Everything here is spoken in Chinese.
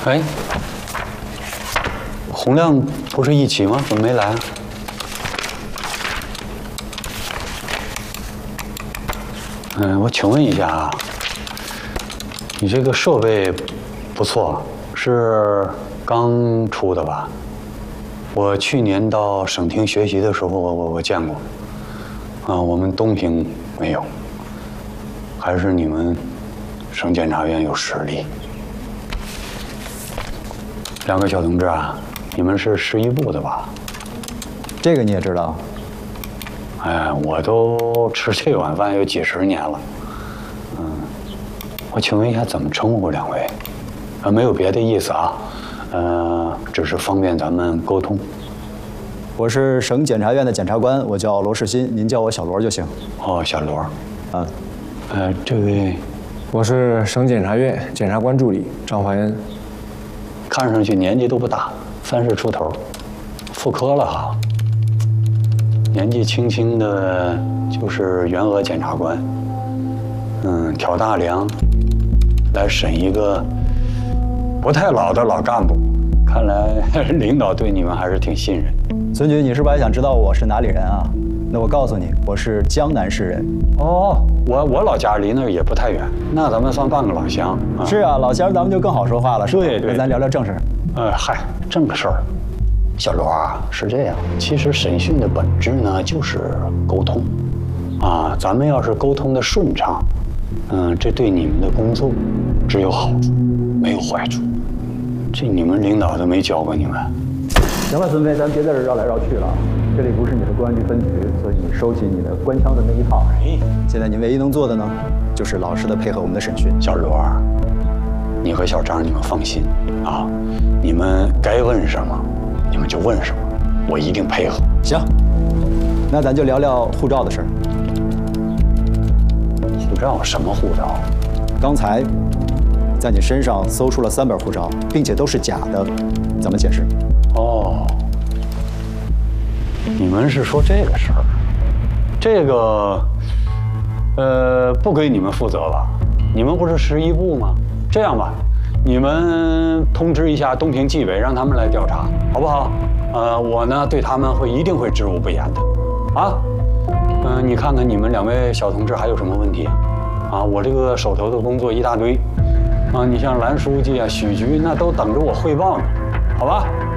哎，洪亮不是一起吗？怎么没来啊？我请问一下啊，你这个设备不错，是刚出的吧？我去年到省厅学习的时候，我见过。我们东平没有，还是你们省检察院有实力。两个小同志啊，你们是市一部的吧？ 这个你也知道？ 哎，我都吃这碗饭有几十年了。我请问一下，怎么称呼两位？没有别的意思啊，只是方便咱们沟通。 我是省检察院的检察官，我叫罗世新，您叫我小罗就行。 哦，小罗。这位， 我是省检察院检察官助理张怀恩。 看上去年纪都不大，30出头，副科了哈。年纪轻轻的，就是原额检察官。挑大梁来审一个不太老的老干部，看来领导对你们还是挺信任。 孙局，你是不是还想知道我是哪里人啊？那我告诉你，我是江南市人。 哦，我老家离那儿也不太远，那咱们算半个老乡。 是啊，老乡咱们就更好说话了，是吧？ 对。 那咱聊聊正事。 嗨，正事儿。小罗啊，是这样，其实审讯的本质呢，就是沟通。咱们要是沟通的顺畅，这对你们的工作只有好处，没有坏处。这你们领导都没教过你们。 行了，孙飞，咱别在这绕来绕去了。这里不是你的公安局分局，所以你收起你的官腔的那一套。现在你唯一能做的呢，就是老实的配合我们的审讯。 小罗，你和小张，你们放心啊，你们该问什么，你们就问什么，我一定配合。 行，那咱就聊聊护照的事儿。 护照？什么护照？ 刚才在你身上搜出了3本护照，并且都是假的，怎么解释？ 哦，你们是说这个事儿？这个，不归你们负责吧？你们不是市一部吗？这样吧，你们通知一下东平纪委，让他们来调查，好不好？我呢对他们一定会知无不言的，啊。你看看你们2位小同志还有什么问题？我这个手头的工作一大堆，你像蓝书记啊、许局那都等着我汇报呢，好吧？